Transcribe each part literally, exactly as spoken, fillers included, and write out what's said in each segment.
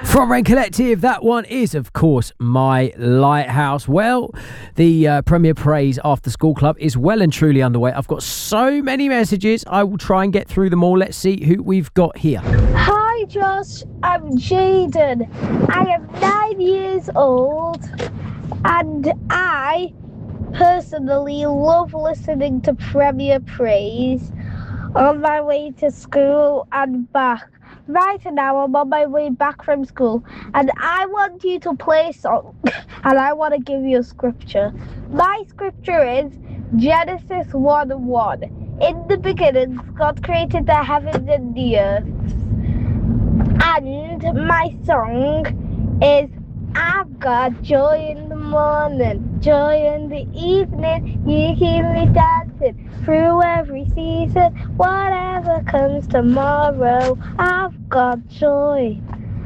From Rain Collective, that one is, of course, My Lighthouse. Well, the uh, Premier Praise After School Club is well and truly underway. I've got so many messages. I will try and get through them all. Let's see who we've got here. Hi, Josh. I'm Jaden. I am nine years old, and I personally love listening to Premier Praise on my way to school and back. Right now, I'm on my way back from school, and I want you to play a song, and I want to give you a scripture. My scripture is Genesis one one. In the beginning, God created the heavens and the earth. And my song is I've got joy in the morning, joy in the evening, you keep me dancing through every season, whatever comes tomorrow, I've got joy.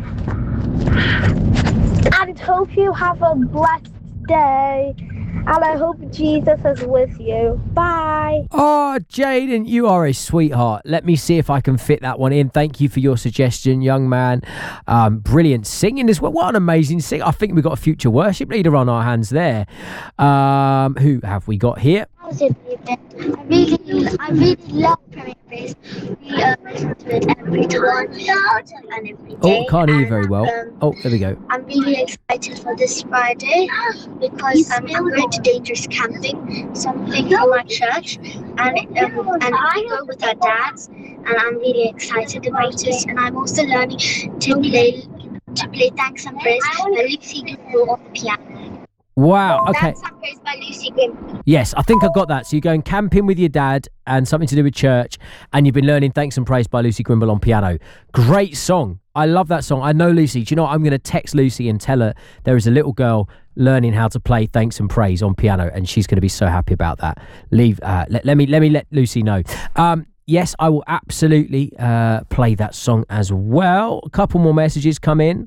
And hope you have a blessed day, and I hope Jesus is with you. Bye. Oh, Jaden, you are a sweetheart. Let me see if I can fit that one in. Thank you for your suggestion, young man. Um, brilliant singing as well. What an amazing singer. I think we've got a future worship leader on our hands there. Um, who have we got here? How's it, David? I really, I really love Premier Praise. We uh, listen to it every time and every day. Oh, can't hear you very and, well. Um, Oh, there we go. I'm really excited for this Friday because um, I'm going to Dangerous Camping, something for my church, and um, and we go with our dads, and I'm really excited about it. And I'm also learning to play to play Thanks and Praise by Lucy Grimble on the piano. Wow, okay. Thanks and Praise by Lucy Grimble. Yes, I think I got that. So you're going camping with your dad and something to do with church, and you've been learning Thanks and Praise by Lucy Grimble on piano. Great song. I love that song. I know Lucy. Do you know what? I'm going to text Lucy and tell her there is a little girl learning how to play Thanks and Praise on piano, and she's going to be so happy about that. Leave. Uh, let, let me let me let Lucy know. Um, yes, I will absolutely uh, play that song as well. A couple more messages come in.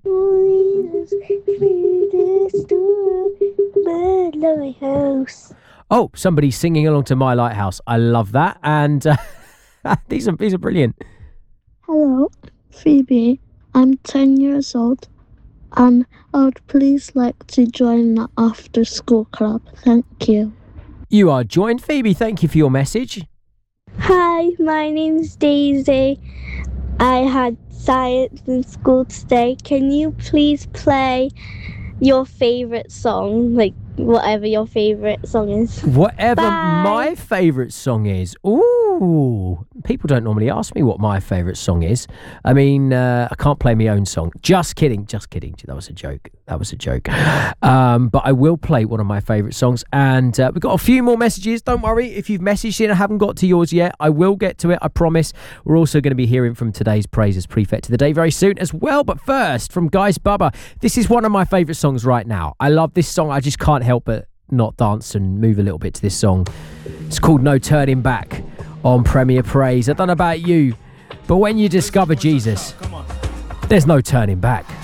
Oh, somebody's singing along to My Lighthouse. I love that, and uh, these are these are brilliant. Hello, Phoebe. I'm ten years old, and I would please like to join the after school club. Thank you. You are joined, Phoebe. Thank you for your message. Hi, my name's Daisy. I had science in school today. Can you please play your favourite song, like whatever your favourite song is? Whatever Bye. my favourite song is. Ooh, people don't normally ask me what my favourite song is. I mean, uh, I can't play my own song. Just kidding, just kidding. That was a joke. That was a joke. Um, but I will play one of my favourite songs. And uh, we've got a few more messages. Don't worry if you've messaged in. I haven't got to yours yet. I will get to it, I promise. We're also going to be hearing from today's Praises Prefect of the Day very soon as well. But first, from Guys Bubba, this is one of my favourite songs right now. I love this song. I just can't help but not dance and move a little bit to this song. It's called No Turning Back on Premier Praise. I don't know about you, but when you discover Jesus, there's no turning back.